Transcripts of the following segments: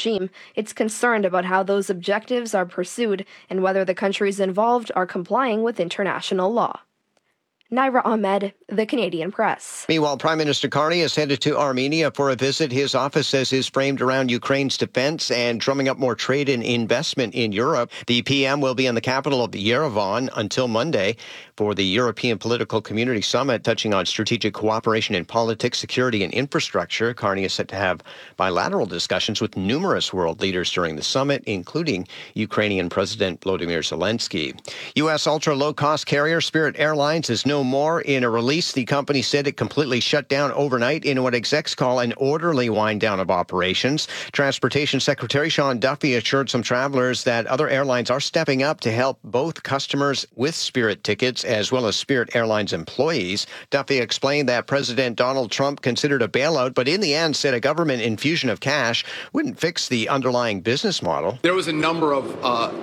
regime, it's concerned about how those objectives are pursued and whether the countries involved are complying with international law. Naira Ahmed, The Canadian Press. Meanwhile, Prime Minister Carney is headed to Armenia for a visit his office says is framed around Ukraine's defense and drumming up more trade and investment in Europe. The PM will be in the capital of Yerevan until Monday for the European Political Community Summit, touching on strategic cooperation in politics, security, and infrastructure. Carney is set to have bilateral discussions with numerous world leaders during the summit, including Ukrainian President Volodymyr Zelensky. U.S. ultra-low-cost carrier Spirit Airlines is no more. In a release, the company said it completely shut down overnight in what execs call an orderly wind-down of operations. Transportation Secretary Sean Duffy assured some travelers that other airlines are stepping up to help both customers with Spirit tickets as well as Spirit Airlines employees. Duffy explained that President Donald Trump considered a bailout, but in the end said a government infusion of cash wouldn't fix the underlying business model. There was a number of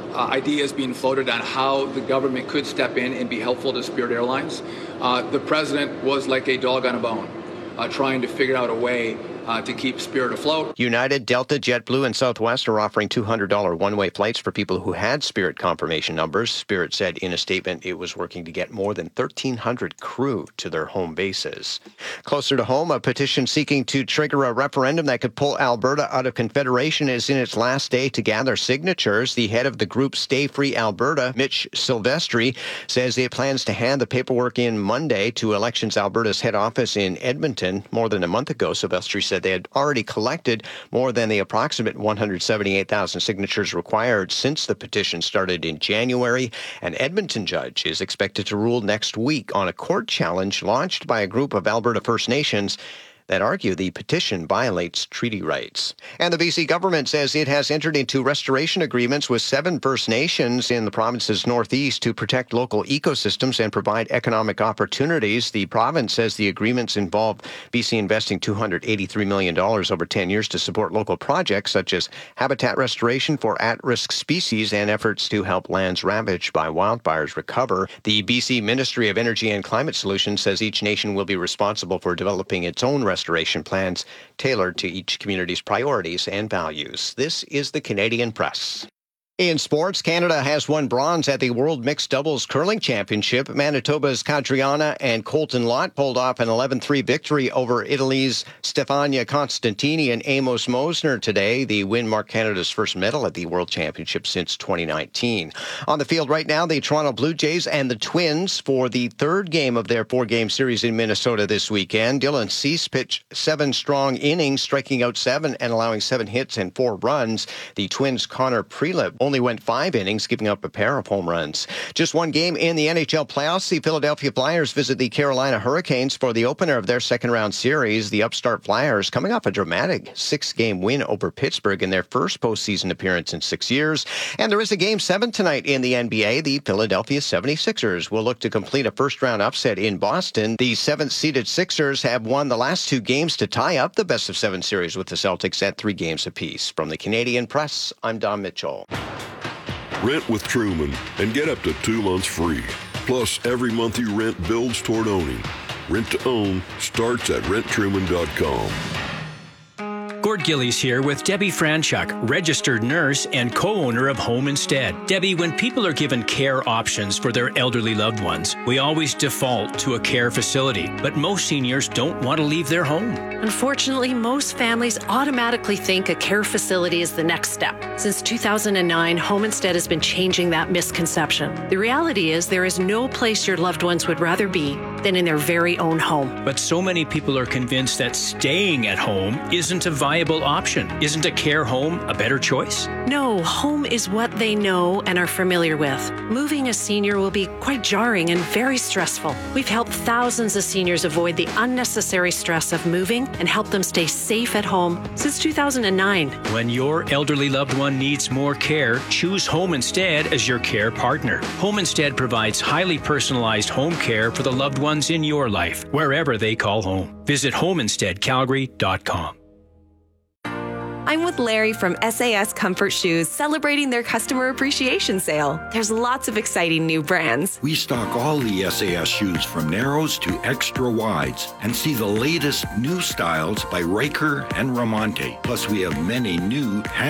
ideas being floated on how the government could step in and be helpful to Spirit Airlines. The president was like a dog on a bone, trying to figure out a way to keep Spirit afloat. United, Delta, JetBlue, and Southwest are offering $200 one-way flights for people who had Spirit confirmation numbers. Spirit said in a statement it was working to get more than 1,300 crew to their home bases. Closer to home, a petition seeking to trigger a referendum that could pull Alberta out of Confederation is in its last day to gather signatures. The head of the group Stay Free Alberta, Mitch Silvestri, says it plans to hand the paperwork in Monday to Elections Alberta's head office in Edmonton. More than a month ago, Silvestri said they had already collected more than the approximate 178,000 signatures required since the petition started in January. An Edmonton judge is expected to rule next week on a court challenge launched by a group of Alberta First Nations that argue the petition violates treaty rights. And the BC government says it has entered into restoration agreements with 7 First Nations in the province's northeast to protect local ecosystems and provide economic opportunities. The province says the agreements involve BC investing $283 million over 10 years to support local projects such as habitat restoration for at-risk species and efforts to help lands ravaged by wildfires recover. The BC Ministry of Energy and Climate Solutions says each nation will be responsible for developing its own restoration plans tailored to each community's priorities and values. This is the Canadian Press. In sports, Canada has won bronze at the World Mixed Doubles Curling Championship. Manitoba's Kadriana and Colton Lott pulled off an 11-3 victory over Italy's Stefania Constantini and Amos Mosner today. The win marked Canada's first medal at the World Championship since 2019. On the field right now, the Toronto Blue Jays and the Twins for the third game of their 4-game series in Minnesota this weekend. Dylan Cease pitched 7 strong innings, striking out 7 and allowing 7 hits and 4 runs. The Twins' Connor Prelip only went 5 innings, giving up a pair of home runs. Just one game in the NHL playoffs. The Philadelphia Flyers visit the Carolina Hurricanes for the opener of their second-round series. The upstart Flyers coming off a dramatic 6-game win over Pittsburgh in their first postseason appearance in 6 years. And there is a Game 7 tonight in the NBA. The Philadelphia 76ers will look to complete a first-round upset in Boston. The 7th-seeded Sixers have won the last 2 games to tie up the best-of-7 series with the Celtics at 3 games apiece. From the Canadian Press, I'm Don Mitchell. Rent with Truman and get up to 2 months free. Plus, every month you rent builds toward owning. Rent to own starts at renttruman.com. Gord Gillies here with Debbie Franchuk, registered nurse and co-owner of Home Instead. Debbie, when people are given care options for their elderly loved ones, we always default to a care facility, but most seniors don't want to leave their home. Unfortunately, most families automatically think a care facility is the next step. Since 2009, Home Instead has been changing that misconception. The reality is there is no place your loved ones would rather be than in their very own home. But so many people are convinced that staying at home isn't a viable option. Isn't a care home a better choice? No, home is what they know and are familiar with. Moving a senior will be quite jarring and very stressful. We've helped thousands of seniors avoid the unnecessary stress of moving and help them stay safe at home since 2009. When your elderly loved one needs more care, choose Home Instead as your care partner. Home Instead provides highly personalized home care for the loved ones in your life, wherever they call home. Visit homeinsteadcalgary.com. I'm with Larry from SAS Comfort Shoes, celebrating their customer appreciation sale. There's lots of exciting new brands. We stock all the SAS shoes from narrows to extra wides and see the latest new styles by Riker and Ramonte. Plus, we have many new